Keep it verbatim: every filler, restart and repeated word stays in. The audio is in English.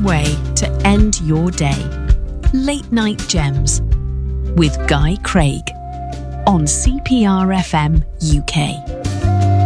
way to end your day. Late Night Gems with Guy Craig on C P R F M U K.